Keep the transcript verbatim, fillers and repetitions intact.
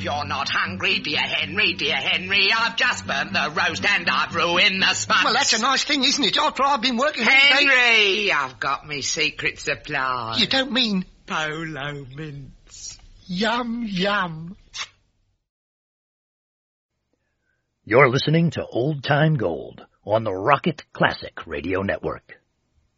you're not hungry, dear Henry, dear Henry. I've just burnt the roast and I've ruined the spuds. Well, that's a nice thing, isn't it? After I've been working... Henry, all day... I've got me secret supply. You don't mean... Polo mints. Yum, yum. You're listening to Old Time Gold on the Rocket Classic Radio Network.